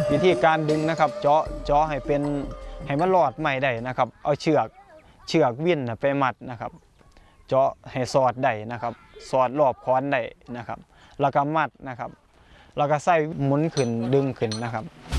วิธีการดึงนะครับเจาะให้มันรอดไม่ได้นะครับเอาเชือกวิ่นไปมัดนะครับเจาะให้สอดได้นะครับสอดรอบค้อนได้นะครับแล้วก็มัดนะครับแล้วก็ใส่หมุนขึ้นดึงขึ้นนะครับ